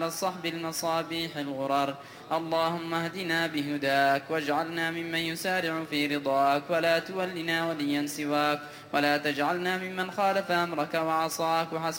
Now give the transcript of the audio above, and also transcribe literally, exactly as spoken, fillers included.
الصحب المصابيح الغرر. اللهم اهدنا بهداك واجعلنا ممن يسارع في رضاك، ولا تولنا وليا سواك، ولا تجعلنا ممن خالف أمرك وعصاك. وحسبنا